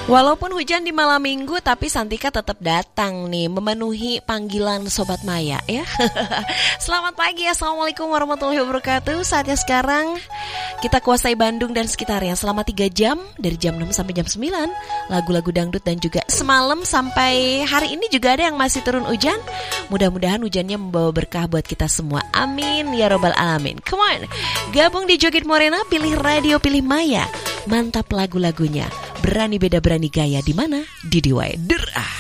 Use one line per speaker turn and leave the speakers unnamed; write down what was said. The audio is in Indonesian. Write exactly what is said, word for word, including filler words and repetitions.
Walaupun hujan di malam minggu, tapi Santika tetap datang nih memenuhi panggilan Sobat Maya ya. Selamat pagi, Assalamualaikum warahmatullahi wabarakatuh. Saatnya sekarang kita kuasai Bandung dan sekitarnya selama tiga jam, dari jam enam sampai jam sembilan. Lagu-lagu dangdut dan juga semalam sampai hari ini juga ada yang masih turun hujan. Mudah-mudahan hujannya membawa berkah buat kita semua. Amin ya robbal alamin. Come on, gabung di Joget Morena, pilih radio, pilih Maya. Mantap lagu-lagunya. Berani beda berani gaya di mana? Di D I Y Derah.